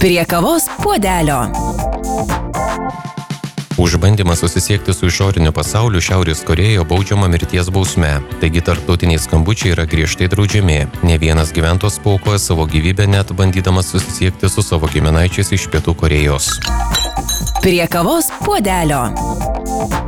Prie kavos puodelio. Už bandymą susisiekti su išoriniu pasauliu Šiaurės Korėjoje baudžiama mirties bausme. Taigi tarptautiniai skambučiai yra griežtai draudžiami. Ne vienas gyventojas paaukoja savo gyvybę net bandydamas susisiekti su savo giminaičiais iš Pietų Korėjos. Prie kavos puodelio.